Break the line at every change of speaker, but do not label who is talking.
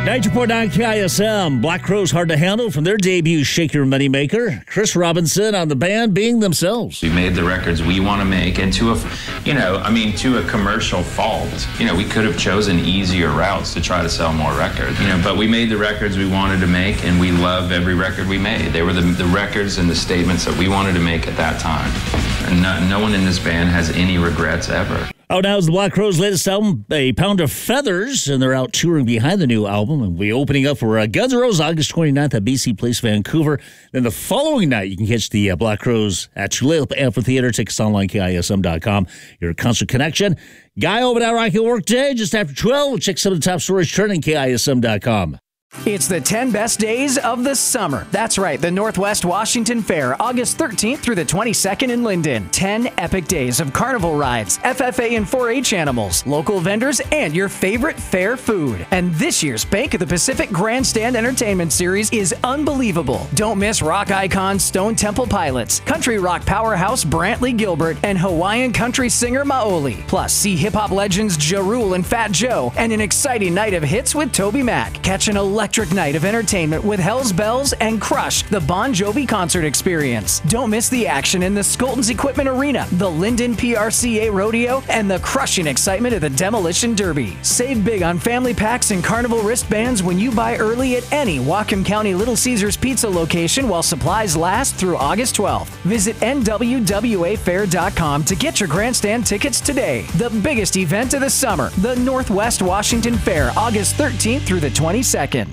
94.9 KISM. Black Crowes Hard to Handle from their debut Shake Your Moneymaker. Chris Robinson on the band being themselves.
We made the records we want to make, and to a commercial fault. We could have chosen easier routes to try to sell more records. But we made the records we wanted to make, and we love every record we made. They were the records and the statements that we wanted to make at that time. And no one in this band has any regrets ever.
Out now is the Black Crowes' latest album, A Pound of Feathers, and they're out touring behind the new album. And we'll be opening up for Guns N' Roses August 29th at BC Place, Vancouver. Then the following night, you can catch the Black Crowes at Tulalip Amphitheater. Tickets online, KISM.com. Your concert connection. Guy over at Rocky Workday, just after 12. We'll check some of the top stories trending, KISM.com.
It's the 10 best days of the summer. That's right, the Northwest Washington Fair, August 13th through the 22nd in Linden. 10 epic days of carnival rides, FFA and 4-H animals, local vendors, and your favorite fair food. And this year's Bank of the Pacific Grandstand Entertainment Series is unbelievable. Don't miss rock icon Stone Temple Pilots, country rock powerhouse Brantley Gilbert, and Hawaiian country singer Maoli. Plus, see hip-hop legends Ja Rule and Fat Joe, and an exciting night of hits with Toby Mac. Catch an electric night of entertainment with Hell's Bells and Crush, the Bon Jovi concert experience. Don't miss the action in the Skoltons Equipment Arena, the Linden PRCA Rodeo, and the crushing excitement of the Demolition Derby. Save big on family packs and carnival wristbands when you buy early at any Whatcom County Little Caesars Pizza location while supplies last through August 12th. Visit NWWAfair.com to get your grandstand tickets today. The biggest event of the summer, the Northwest Washington Fair, August 13th through the 22nd.